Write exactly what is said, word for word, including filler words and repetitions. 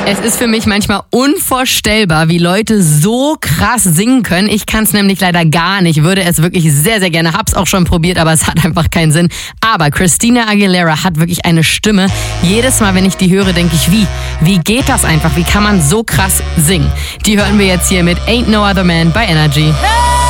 Es ist für mich manchmal unvorstellbar, wie Leute so krass singen können. Ich kann es nämlich leider gar nicht, würde es wirklich sehr, sehr gerne, hab's auch schon probiert, aber es hat einfach keinen Sinn. Aber Christina Aguilera hat wirklich eine Stimme. Jedes Mal, wenn ich die höre, denke ich, wie? Wie geht das einfach? Wie kann man so krass singen? Die hören wir jetzt hier mit Ain't No Other Man bei Energy.